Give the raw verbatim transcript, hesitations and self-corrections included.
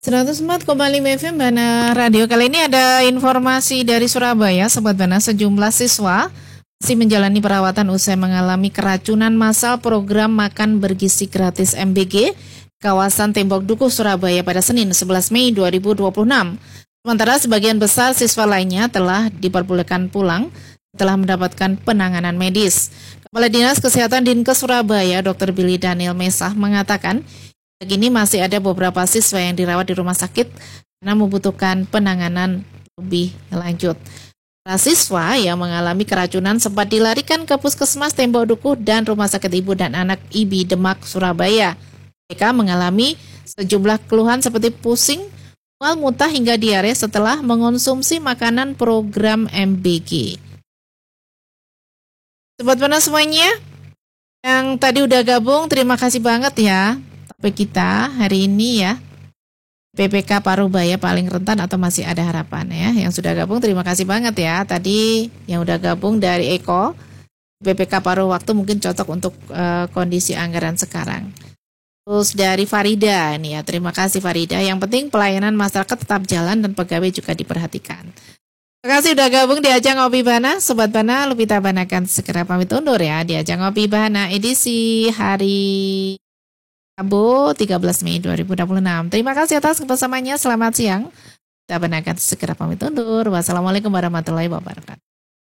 seratus empat koma lima F M Bana Radio. Kali ini ada informasi dari Surabaya, Sobat Bana. Sejumlah siswa masih menjalani perawatan usai mengalami keracunan massal program makan bergizi gratis M B G kawasan Tembok Dukuh, Surabaya pada Senin sebelas Mei dua ribu dua puluh enam. Sementara sebagian besar siswa lainnya telah diperbolehkan pulang setelah mendapatkan penanganan medis. Kepala Dinas Kesehatan Dinkes Surabaya, Dokter Billy Daniel Mesah mengatakan, kini masih ada beberapa siswa yang dirawat di rumah sakit karena membutuhkan penanganan lebih lanjut. Para siswa yang mengalami keracunan sempat dilarikan ke Puskesmas Tembok Dukuh dan Rumah Sakit Ibu dan Anak I B I Demak, Surabaya. Mereka mengalami sejumlah keluhan seperti pusing, mual, muntah hingga diare setelah mengonsumsi makanan program M B G. Sobat Bana semuanya yang tadi udah gabung, terima kasih banget ya. Tapi kita hari ini ya, P P K Parubaya paling rentan atau masih ada harapan ya. Yang sudah gabung terima kasih banget ya. Tadi yang udah gabung dari Eko, P P K Paru Waktu mungkin cocok untuk uh, kondisi anggaran sekarang. Terus dari Farida nih ya, terima kasih Farida. Yang penting pelayanan masyarakat tetap jalan dan pegawai juga diperhatikan. Terima kasih udah gabung di Ajang Ngopi Bana. Sobat Bana, Lupita Bana akan segera pamit undur ya di Ajang Ngopi Bana edisi hari Rabu tiga belas Mei dua ribu dua puluh enam. Terima kasih atas kebersamaannya. Selamat siang. Kita akan segera pamit undur. Wassalamualaikum warahmatullahi wabarakatuh.